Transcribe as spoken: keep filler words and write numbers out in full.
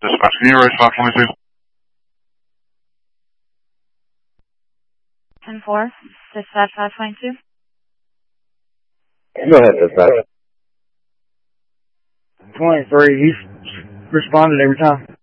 Dispatch, can you raise five twenty-two? ten four, dispatch five twenty-two. Go ahead, dispatch. twenty-three, he's responded every time.